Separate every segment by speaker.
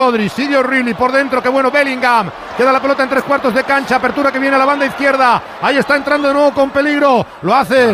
Speaker 1: Rodri, sigue O'Reilly por dentro, qué bueno Bellingham, queda la pelota en 3/4 de cancha, apertura que viene a la banda izquierda, ahí está entrando de nuevo con peligro, lo hace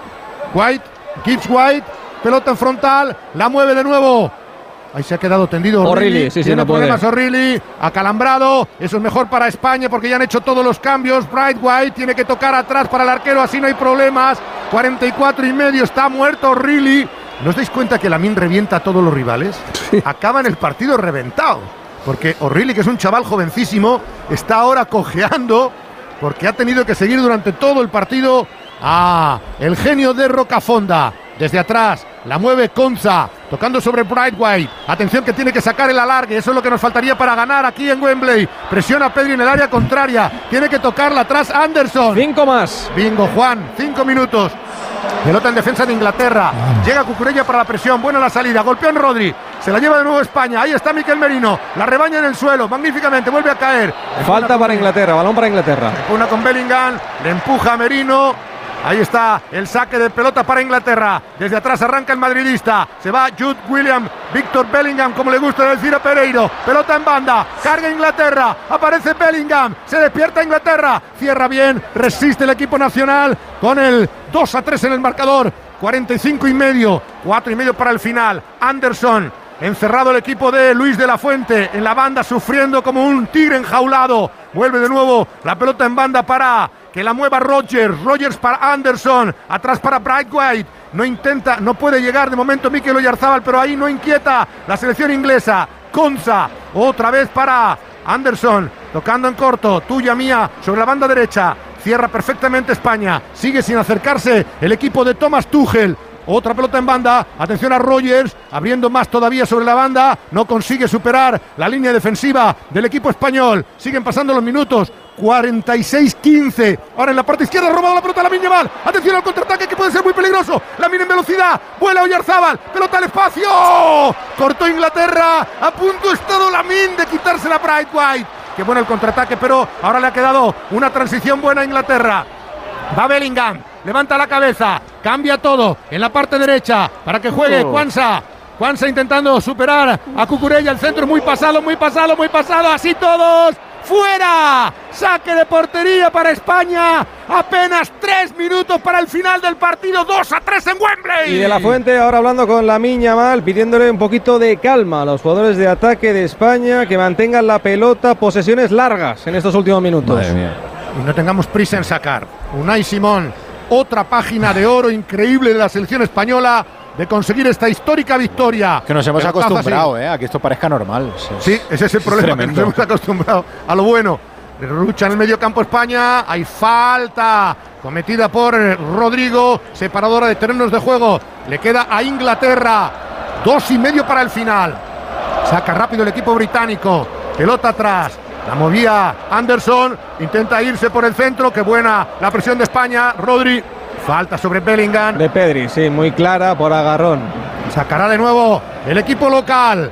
Speaker 1: Gibbs White, pelota en frontal, la mueve de nuevo, ahí se ha quedado tendido O'Reilly, tiene problemas O'Reilly, acalambrado, eso es mejor para España porque ya han hecho todos los cambios, Bright White tiene que tocar atrás para el arquero, así no hay problemas, 44,5, está muerto O'Reilly. ¿No os dais cuenta que Lamine revienta a todos los rivales? Sí. Acaban el partido reventado. Porque O'Reilly, que es un chaval jovencísimo, está ahora cojeando porque ha tenido que seguir durante todo el partido a el genio de Rocafonda. Desde atrás, la mueve Konsa, tocando sobre Bright White. Atención que tiene que sacar el alargue, eso es lo que nos faltaría para ganar aquí en Wembley. Presiona Pedri en el área contraria, tiene que tocarla atrás Anderson.
Speaker 2: 5 más.
Speaker 1: Bingo, Juan, 5 minutos. Pelota en defensa de Inglaterra. Llega Cucurella para la presión. Buena la salida. Golpeó en Rodri. Se la lleva de nuevo España. Ahí está Mikel Merino. La rebaña en el suelo. Magníficamente. Vuelve a caer.
Speaker 2: Falta para Inglaterra. Balón para Inglaterra.
Speaker 1: Una con Bellingham. Le empuja a Merino. Ahí está el saque de pelota para Inglaterra. Desde atrás arranca el madridista. Se va Jude Williams. Victor Bellingham, como le gusta decir a Pereiro. Pelota en banda. Carga Inglaterra. Aparece Bellingham. Se despierta Inglaterra. Cierra bien. Resiste el equipo nacional con el 2-3 en el marcador. 45,5. 4,5 para el final. Anderson. Encerrado el equipo de Luis de la Fuente en la banda, sufriendo como un tigre enjaulado. Vuelve de nuevo la pelota en banda para que la mueva Rogers para Anderson, atrás para Bright White. No puede llegar de momento Mikel Oyarzabal, pero ahí no inquieta la selección inglesa. Konsa, otra vez para Anderson, tocando en corto, tuya mía, sobre la banda derecha. Cierra perfectamente España, sigue sin acercarse el equipo de Thomas Tuchel. Otra pelota en banda, atención a Rogers, abriendo más todavía sobre la banda, no consigue superar la línea defensiva del equipo español, siguen pasando los minutos, 46-15, ahora en la parte izquierda, robado la pelota Lamine Yamal, atención al contraataque que puede ser muy peligroso, Lamine en velocidad, vuela Oyarzabal, pelota al espacio, cortó Inglaterra, a punto estado Lamine de quitarse la Bright White, qué bueno el contraataque, pero ahora le ha quedado una transición buena a Inglaterra. Va Bellingham, levanta la cabeza, cambia todo en la parte derecha para que juegue Quansah. Quansah intentando superar a Cucurella, el centro muy pasado, así todos, ¡fuera! Saque de portería para España, apenas 3 minutos para el final del partido, 2-3 en Wembley.
Speaker 2: Y de la Fuente ahora hablando con Lamine Yamal, pidiéndole un poquito de calma a los jugadores de ataque de España, que mantengan la pelota, posesiones largas en estos últimos minutos.
Speaker 3: Madre mía.
Speaker 1: Y no tengamos prisa en sacar. Unai Simón, otra página de oro increíble de la selección española de conseguir esta histórica victoria.
Speaker 3: Que nos hemos acostumbrado, a que esto parezca normal.
Speaker 1: Sí, ese es el problema, que nos hemos acostumbrado a lo bueno. Lucha en el medio campo España, hay falta cometida por Rodrigo, separadora de terrenos de juego. Le queda a Inglaterra, 2,5 para el final. Saca rápido el equipo británico, pelota atrás. La movía Anderson, intenta irse por el centro, qué buena la presión de España, Rodri, falta sobre Bellingham.
Speaker 2: De Pedri, sí, muy clara por agarrón.
Speaker 1: Sacará de nuevo el equipo local,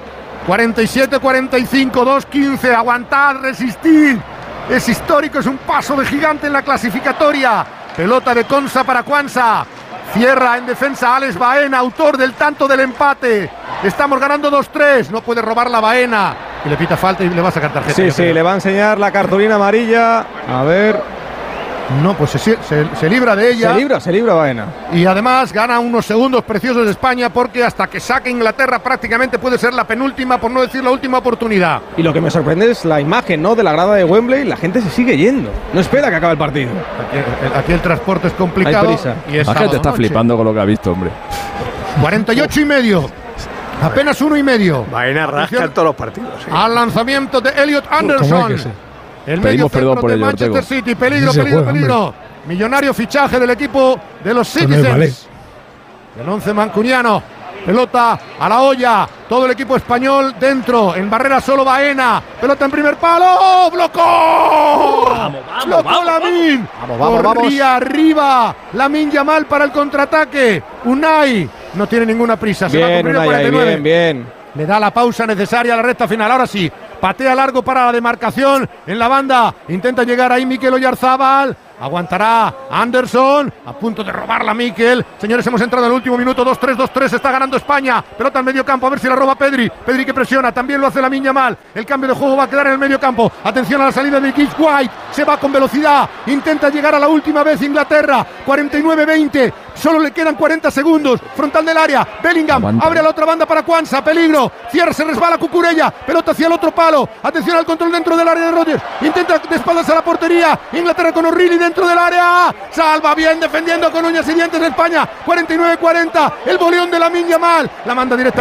Speaker 1: 47-45, 2-15, aguantad, resistir, es histórico, es un paso de gigante en la clasificatoria. Pelota de Konsa para Quansah, cierra en defensa Alex Baena, autor del tanto del empate. Estamos ganando 2-3, no puede robar la Baena. Y le pita falta y le va a sacar tarjeta.
Speaker 2: Sí, le va a enseñar la cartulina amarilla. A ver.
Speaker 1: No, pues se libra de ella.
Speaker 2: Se libra Baena.
Speaker 1: Y además gana unos segundos preciosos de España porque hasta que saque Inglaterra prácticamente puede ser la penúltima, por no decir la última oportunidad.
Speaker 2: Y lo que me sorprende es la imagen, ¿no?, de la grada de Wembley. La gente se sigue yendo. No espera que acabe el partido.
Speaker 1: Aquí el transporte es complicado.
Speaker 2: Hay prisa.
Speaker 1: Y es
Speaker 3: la gente está flipando con lo que ha visto, hombre.
Speaker 1: 48,5. Apenas 1,5.
Speaker 4: Baena rasca en todos los partidos. Sí.
Speaker 1: Al lanzamiento de Elliot Anderson. El medio centro de Manchester City. Peligro. Millonario fichaje del equipo de los Citizens. El 11 mancuniano. Pelota a la olla. Todo el equipo español dentro. En barrera solo Baena. Pelota en primer palo. ¡Blocó! ¡Blocó Lamine! Corría arriba. Lamine Yamal para el contraataque. Unai no tiene ninguna prisa. Se va a cumplir el 49.
Speaker 2: Bien.
Speaker 1: Le da la pausa necesaria a la recta final. Ahora sí. Patea largo para la demarcación en la banda. Intenta llegar ahí Mikel Oyarzabal. Aguantará Anderson. A punto de robarla Mikel. Señores, hemos entrado en el último minuto. 2-3, 2-3. Está ganando España. Pelota en medio campo. A ver si la roba Pedri. Pedri que presiona. También lo hace Lamine Yamal. El cambio de juego va a quedar en el medio campo. Atención a la salida de Gibbs White. Se va con velocidad. Intenta llegar a la última vez Inglaterra. 49-20. Solo le quedan 40 segundos. Frontal del área. Bellingham abre a la otra banda para Quansah. Peligro. Cierra, se resbala Cucurella. Pelota hacia el otro palo. Atención al control dentro del área de Rodgers. Intenta de espaldas a la portería. Inglaterra con O'Reilly dentro del área. Salva bien defendiendo con uñas y dientes de España. 49-40. El boleón de Lamine Yamal. La manda directa.